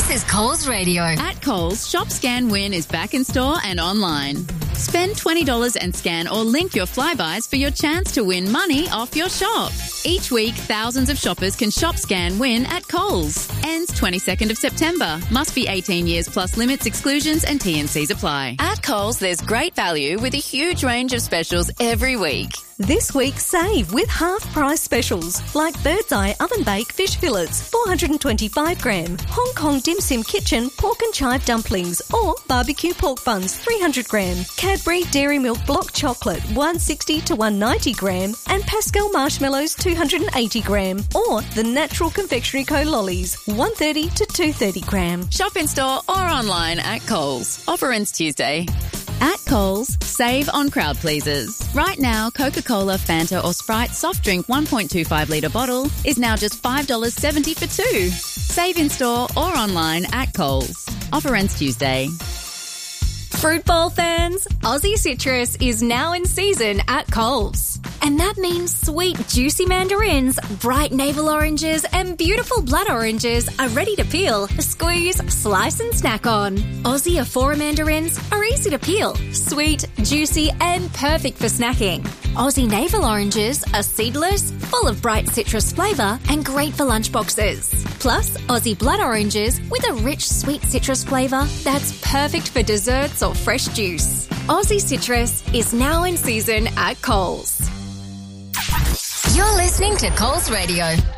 This is Coles Radio. At Coles, Shop Scan Win is back in store and online. Spend $20 and scan or link your Flybuys for your chance to win money off your shop. Each week, thousands of shoppers can Shop Scan Win at Coles. Ends 22nd of September. Must be 18 years plus limits, exclusions and T&Cs apply. At Coles, there's great value with a huge range of specials every week. This week, save with half-price specials like Bird's Eye Oven Bake Fish Fillets, 425 gram, Hong Kong Dim Sim Kitchen Pork and Chive Dumplings or Barbecue Pork Buns, 300 gram, Cadbury Dairy Milk Block Chocolate, 160 to 190 gram, and Pascal Marshmallows, 280 gram, or the Natural Confectionery Co. Lollies, 130 to 230 gram. Shop in store or online at Coles. Offer ends Tuesday. At Coles, save on crowd pleasers. Right now, Coca-Cola, Fanta or Sprite soft drink 1.25 litre bottle is now just $5.70 for two. Save in store or online at Coles. Offer ends Tuesday. Fruit bowl fans, Aussie Citrus is now in season at Coles. And that means sweet, juicy mandarins, bright navel oranges, and beautiful blood oranges are ready to peel, squeeze, slice, and snack on. Aussie Afora mandarins are easy to peel, sweet, juicy, and perfect for snacking. Aussie navel oranges are seedless, full of bright citrus flavour, and great for lunchboxes. Plus, Aussie blood oranges with a rich, sweet citrus flavour that's perfect for desserts or fresh juice. Aussie Citrus is now in season at Coles. You're listening to Coles Radio.